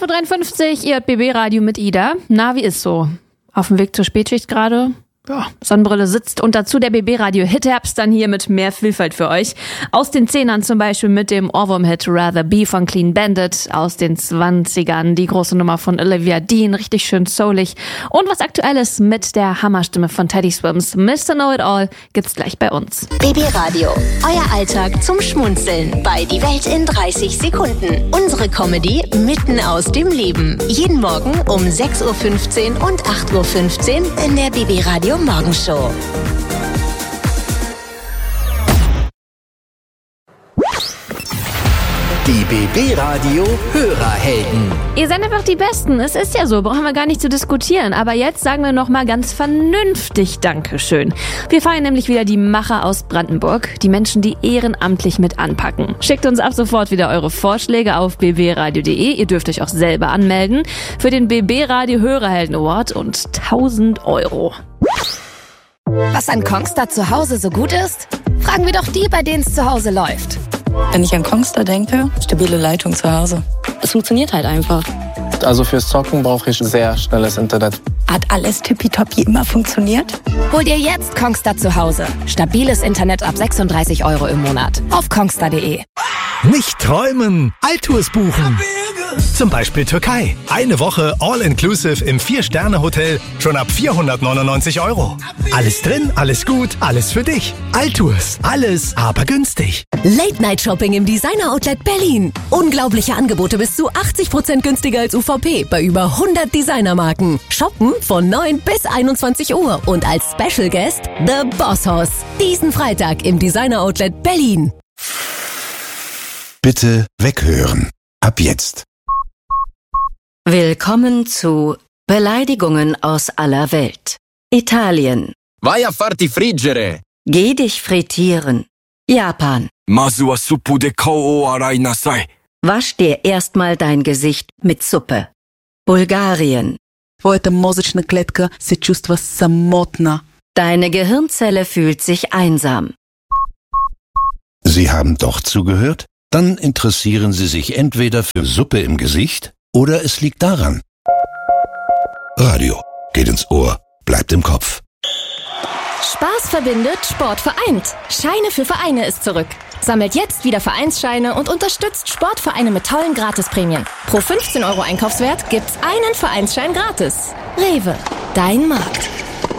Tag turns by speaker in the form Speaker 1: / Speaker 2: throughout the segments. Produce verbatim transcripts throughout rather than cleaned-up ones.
Speaker 1: dreiundfünfzig Uhr, ihr hört B B Radio mit Ida. Na, wie ist so? Auf dem Weg zur Spätschicht gerade? Ja, Sonnenbrille sitzt und dazu der B B Radio Hitherbst dann hier mit mehr Vielfalt für euch. Aus den Zehnern zum Beispiel mit dem Ohrwurm-Hit Rather Be von Clean Bandit. Aus den Zwanzigern die große Nummer von Olivia Dean, richtig schön soulig. Und was Aktuelles mit der Hammerstimme von Teddy Swims. Mister Know-It-All gibt's gleich bei uns.
Speaker 2: B B Radio, euer Alltag zum Schmunzeln bei Die Welt in dreißig Sekunden. Unsere Comedy mitten aus dem Leben. Jeden Morgen um sechs Uhr fünfzehn und acht Uhr fünfzehn in der B B Radio Morgenshow.
Speaker 3: Die B B Radio Hörerhelden.
Speaker 1: Ihr seid einfach die Besten. Es ist ja so, brauchen wir gar nicht zu diskutieren. Aber jetzt sagen wir noch mal ganz vernünftig Dankeschön. Wir feiern nämlich wieder die Macher aus Brandenburg. Die Menschen, die ehrenamtlich mit anpacken. Schickt uns ab sofort wieder eure Vorschläge auf b b radio punkt d e. Ihr dürft euch auch selber anmelden für den B B Radio Hörerhelden Award und tausend Euro.
Speaker 4: Was an Kongstar zu Hause so gut ist? Fragen wir doch die, bei denen es zu Hause läuft.
Speaker 5: Wenn ich an Kongstar denke, stabile Leitung zu Hause. Es funktioniert halt einfach.
Speaker 6: Also fürs Zocken brauche ich sehr schnelles Internet.
Speaker 5: Hat alles tippitoppi immer funktioniert?
Speaker 4: Hol dir jetzt Kongstar zu Hause. Stabiles Internet ab sechsunddreißig Euro im Monat. Auf kongstar punkt d e.
Speaker 7: Nicht träumen, Alltours buchen. Zum Beispiel Türkei. Eine Woche All-Inclusive im Vier-Sterne-Hotel schon ab vierhundertneunundneunzig Euro. Alles drin, alles gut, alles für dich. Alltours, alles aber günstig.
Speaker 8: Late-Night-Shopping im Designer-Outlet Berlin. Unglaubliche Angebote bis zu achtzig Prozent günstiger als U V P bei über hundert Designermarken. Shoppen von neun bis einundzwanzig Uhr und als Special Guest The Boss Hoss. Diesen Freitag im Designer-Outlet Berlin.
Speaker 9: Bitte weghören. Ab jetzt.
Speaker 10: Willkommen zu Beleidigungen aus aller Welt. Italien.
Speaker 11: Vai a farti friggere.
Speaker 10: Geh dich frittieren. Japan.
Speaker 11: Masu wa suppu de kao o arai nasai.
Speaker 10: Wasch dir erstmal dein Gesicht mit Suppe. Bulgarien.
Speaker 12: Wo эта мозочная клетка се чувства самотна.
Speaker 10: Deine Gehirnzelle fühlt sich einsam.
Speaker 9: Sie haben doch zugehört? Dann interessieren Sie sich entweder für Suppe im Gesicht oder es liegt daran. Radio geht ins Ohr, bleibt im Kopf.
Speaker 13: Spaß verbindet, Sport vereint. Scheine für Vereine ist zurück. Sammelt jetzt wieder Vereinsscheine und unterstützt Sportvereine mit tollen Gratisprämien. Pro fünfzehn Euro Einkaufswert gibt's einen Vereinsschein gratis. Rewe, dein Markt.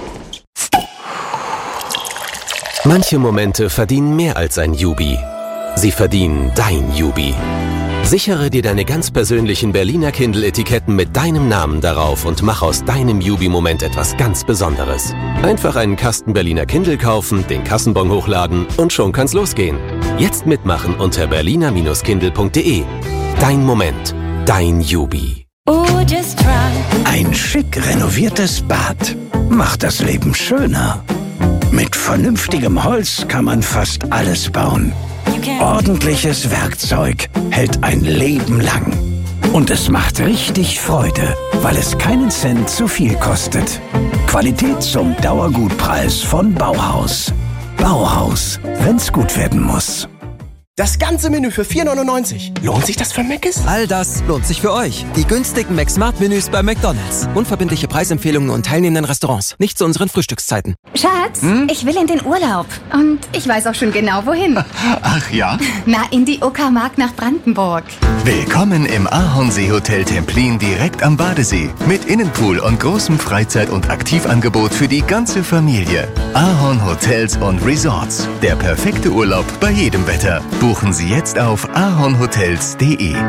Speaker 14: Manche Momente verdienen mehr als ein Jubi. Sie verdienen dein Jubi. Sichere dir deine ganz persönlichen Berliner Kindle-Etiketten mit deinem Namen darauf und mach aus deinem Jubi-Moment etwas ganz Besonderes. Einfach einen Kasten Berliner Kindle kaufen, den Kassenbon hochladen und schon kann's losgehen. Jetzt mitmachen unter berliner Bindestrich kindle punkt de. Dein Moment, dein Jubi.
Speaker 3: Ein schick renoviertes Bad macht das Leben schöner. Mit vernünftigem Holz kann man fast alles bauen. Ordentliches Werkzeug hält ein Leben lang. Und es macht richtig Freude, weil es keinen Cent zu viel kostet. Qualität zum Dauergutpreis von Bauhaus. Bauhaus, wenn's gut werden muss.
Speaker 15: Das ganze Menü für vier neunundneunzig. Lohnt sich das für Mc's?
Speaker 16: All das lohnt sich für euch. Die günstigen McSmart-Menüs bei McDonald's. Unverbindliche Preisempfehlungen und teilnehmenden Restaurants. Nicht zu unseren Frühstückszeiten.
Speaker 17: Schatz, hm? ich will in den Urlaub. Und ich weiß auch schon genau, wohin.
Speaker 18: Ach ja?
Speaker 17: Na, in die Uckermark nach Brandenburg.
Speaker 18: Willkommen im Ahornsee-Hotel Templin direkt am Badesee. Mit Innenpool und großem Freizeit- und Aktivangebot für die ganze Familie. Ahorn Hotels und Resorts. Der perfekte Urlaub bei jedem Wetter. Buchen Sie jetzt auf ahornhotels punkt de.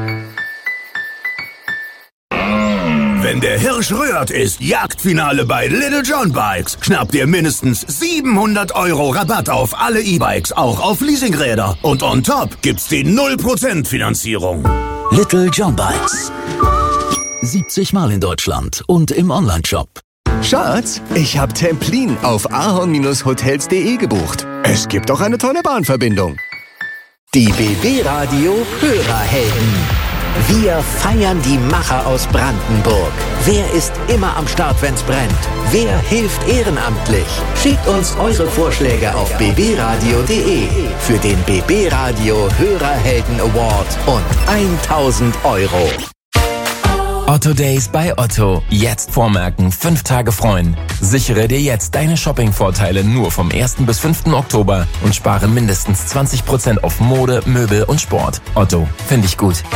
Speaker 19: Wenn der Hirsch rührt, ist Jagdfinale bei Little John Bikes. Schnappt ihr mindestens siebenhundert Euro Rabatt auf alle E-Bikes, auch auf Leasingräder. Und on top gibt's die null Prozent Finanzierung.
Speaker 3: Little John Bikes. siebzig Mal in Deutschland und im Onlineshop.
Speaker 18: Schatz, ich hab Templin auf ahorn Bindestrich hotels punkt de gebucht. Es gibt auch eine tolle Bahnverbindung.
Speaker 3: Die B B Radio Hörerhelden. Wir feiern die Macher aus Brandenburg. Wer ist immer am Start, wenn's brennt? Wer hilft ehrenamtlich? Schickt uns eure Vorschläge auf b b radio punkt de für den B B Radio Hörerhelden Award und tausend Euro.
Speaker 20: Otto Days bei Otto. Jetzt vormerken, fünf Tage freuen. Sichere dir jetzt deine Shopping-Vorteile nur vom ersten bis fünften Oktober und spare mindestens zwanzig Prozent auf Mode, Möbel und Sport. Otto, finde ich gut.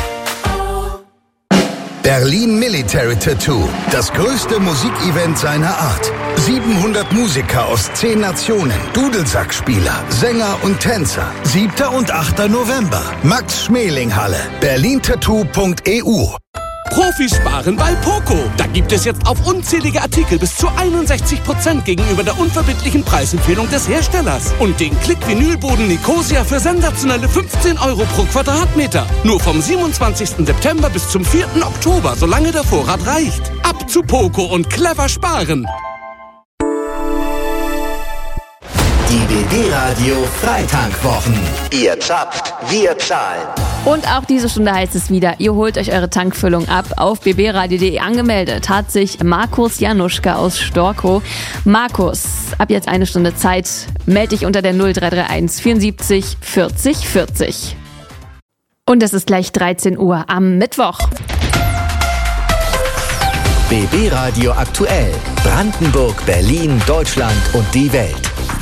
Speaker 3: Berlin Military Tattoo, das größte Musikevent seiner Art. siebenhundert Musiker aus zehn Nationen, Dudelsackspieler, Sänger und Tänzer. siebter und achter November, Max-Schmeling-Halle, berlin tattoo punkt e u.
Speaker 21: Profis sparen bei Poco. Da gibt es jetzt auf unzählige Artikel bis zu einundsechzig Prozent gegenüber der unverbindlichen Preisempfehlung des Herstellers. Und den Klick-Vinylboden Nicosia für sensationelle fünfzehn Euro pro Quadratmeter. Nur vom siebenundzwanzigsten September bis zum vierten Oktober, solange der Vorrat reicht. Ab zu Poco und clever sparen.
Speaker 22: Die B B-Radio Freitankwochen. Ihr zapft, wir zahlen.
Speaker 1: Und auch diese Stunde heißt es wieder, ihr holt euch eure Tankfüllung ab. Auf b b radio punkt de angemeldet hat sich Markus Januschka aus Storkow. Markus, ab jetzt eine Stunde Zeit. Meld dich unter der null drei drei eins vierundsiebzig vierzig vierzig. Und es ist gleich dreizehn Uhr am Mittwoch.
Speaker 22: B B-Radio aktuell. Brandenburg, Berlin, Deutschland und die Welt.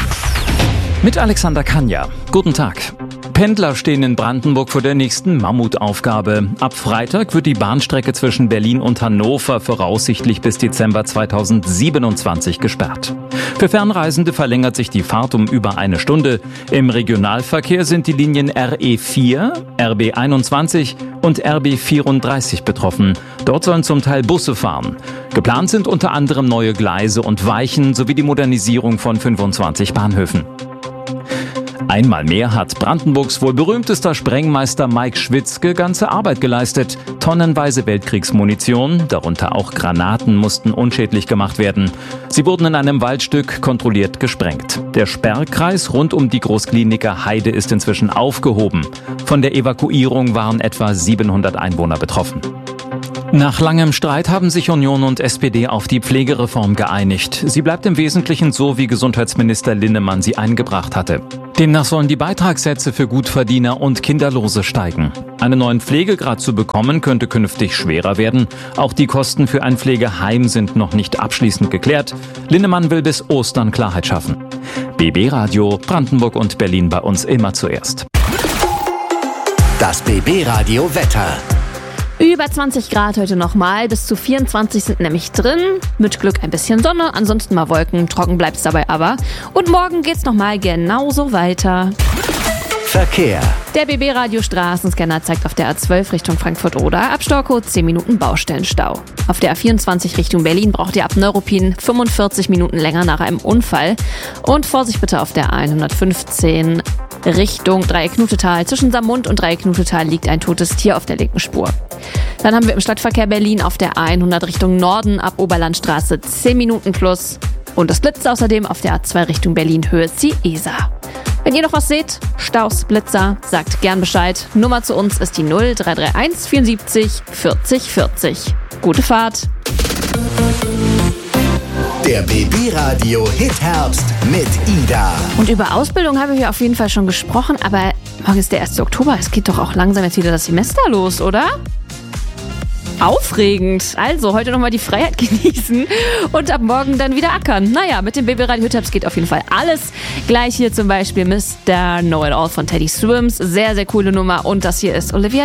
Speaker 23: Mit Alexander Kanja. Guten Tag. Pendler stehen in Brandenburg vor der nächsten Mammutaufgabe. Ab Freitag wird die Bahnstrecke zwischen Berlin und Hannover voraussichtlich bis Dezember zweitausendsiebenundzwanzig gesperrt. Für Fernreisende verlängert sich die Fahrt um über eine Stunde. Im Regionalverkehr sind die Linien R E vier, R B einundzwanzig und R B vierunddreißig betroffen. Dort sollen zum Teil Busse fahren. Geplant sind unter anderem neue Gleise und Weichen sowie die Modernisierung von fünfundzwanzig Bahnhöfen. Einmal mehr hat Brandenburgs wohl berühmtester Sprengmeister Mike Schwitzke ganze Arbeit geleistet. Tonnenweise Weltkriegsmunition, darunter auch Granaten, mussten unschädlich gemacht werden. Sie wurden in einem Waldstück kontrolliert gesprengt. Der Sperrkreis rund um die Großkliniker Heide ist inzwischen aufgehoben. Von der Evakuierung waren etwa siebenhundert Einwohner betroffen. Nach langem Streit haben sich Union und S P D auf die Pflegereform geeinigt. Sie bleibt im Wesentlichen so, wie Gesundheitsminister Linnemann sie eingebracht hatte. Demnach sollen die Beitragssätze für Gutverdiener und Kinderlose steigen. Einen neuen Pflegegrad zu bekommen, könnte künftig schwerer werden. Auch die Kosten für ein Pflegeheim sind noch nicht abschließend geklärt. Linnemann will bis Ostern Klarheit schaffen. B B-Radio, Brandenburg und Berlin bei uns immer zuerst.
Speaker 22: Das B B-Radio Wetter.
Speaker 1: Über zwanzig Grad heute nochmal, bis zu vierundzwanzig sind nämlich drin. Mit Glück ein bisschen Sonne, ansonsten mal Wolken, trocken bleibt's dabei aber. Und morgen geht's nochmal genauso weiter.
Speaker 22: Verkehr.
Speaker 1: Der B B-Radio Straßenscanner zeigt auf der A zwölf Richtung Frankfurt-Oder ab Storkow zehn Minuten Baustellenstau. Auf der A vierundzwanzig Richtung Berlin braucht ihr ab Neuruppin fünfundvierzig Minuten länger nach einem Unfall. Und Vorsicht bitte auf der A hundertfünfzehn Richtung Dreiecknutetal. Zwischen Saarmund und Dreiecknutetal liegt ein totes Tier auf der linken Spur. Dann haben wir im Stadtverkehr Berlin auf der A hundert Richtung Norden ab Oberlandstraße zehn Minuten plus. Und das blitzt außerdem auf der A zwei Richtung Berlin Höhe Zieh-Isar. Wenn ihr noch was seht, Staus, Blitzer, sagt gern Bescheid. Nummer zu uns ist die null drei drei eins vierundsiebzig vierzig vierzig. Gute Fahrt!
Speaker 22: Der B B-Radio Hit-Herbst mit Ida.
Speaker 1: Und über Ausbildung haben wir hier auf jeden Fall schon gesprochen, aber morgen ist der erste Oktober. Es geht doch auch langsam jetzt wieder das Semester los, oder? Aufregend. Also heute nochmal die Freiheit genießen und ab morgen dann wieder ackern. Naja, mit dem B B-Radio Hit-Herbst geht auf jeden Fall alles. Gleich hier zum Beispiel Mister Know It All von Teddy Swims. Sehr, sehr coole Nummer. Und das hier ist Olivia